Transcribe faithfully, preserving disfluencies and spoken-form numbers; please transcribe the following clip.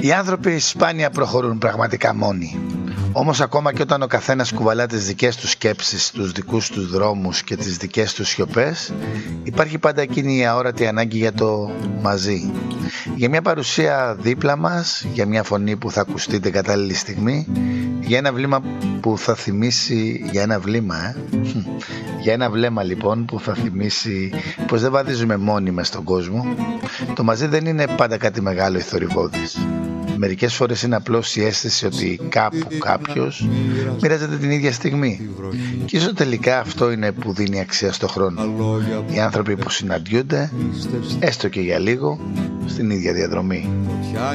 Οι άνθρωποι σπάνια προχωρούν πραγματικά μόνοι. Όμως ακόμα και όταν ο καθένας κουβαλά τις δικές του σκέψεις, τους δικούς του δρόμους και τις δικές του σιωπές, υπάρχει πάντα εκείνη η αόρατη ανάγκη για το μαζί. Για μια παρουσία δίπλα μας, για μια φωνή που θα ακουστεί την κατάλληλη στιγμή, για ένα βλέμμα που θα θυμίσει, για ένα βλέμμα, ε? για ένα βλέμμα λοιπόν που θα θυμίσει πως δεν βαδίζουμε μόνοι μες στον κόσμο. Το μαζί δεν είναι πάντα κάτι μεγάλο ή θορυβώδης. Μερικές φορές είναι απλώς η αίσθηση ότι κάπου κάποιος μοιράζεται την ίδια στιγμή. Και ίσως τελικά αυτό είναι που δίνει αξία στο χρόνο. Οι άνθρωποι που συναντιούνται, έστω και για λίγο, στην ίδια διαδρομή.